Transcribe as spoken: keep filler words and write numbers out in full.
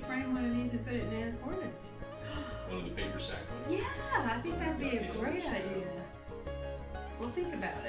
frame one of these and put it in Anna Corners. One of the paper sack ones? Yeah, I think that'd be a great idea. Well, think about